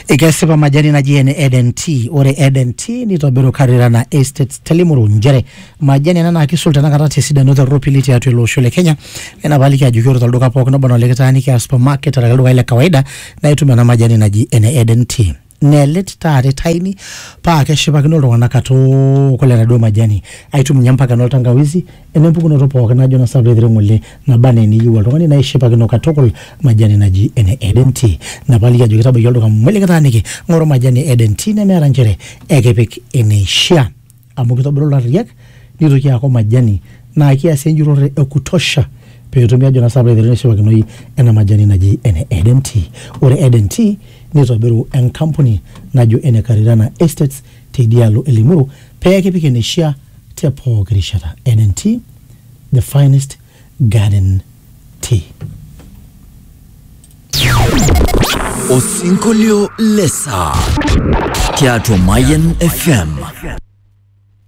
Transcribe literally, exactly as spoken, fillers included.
Ikasipa majani na G N Eden Tea. Ore Eden Tea nitobiru karira na Estates Telimuru njere. Majani nana akisultana karate sida note ropiliti ya tuilo shule Kenya. Ena baliki ya jukuru talduka poka nobono leketani kia supermarket atakaluka ile kawaida. Na itume na majani na G N Eden Tea. Nelet tare taini pa keshipa kinolo wanakato kule na do majani aitu mnyampa kanol tangawizi enempu kuno ropo wakana jona sabre dire mule na bane ni yuwa rongani na ishipa kino katokol majani na G N Eden Tea na bali ya jukitabu yoldo kama mwele kataniki ngoro majani Eden Tea na mea ranjere ekepik eneishia amu kitabu rola riyak niruki yako majani na akia senjurore ekutosha peyotumia jona sabre dire nishipa kino hii ena majani na G N Eden Tea. Ore Eden Tea nitobiru en company najo ene karirana Estates Tedialo Elimuru peke pike nishia tepo grishata Eden Tea, the finest garden tea. Osinkolio Lesa Teatro Mayen F M.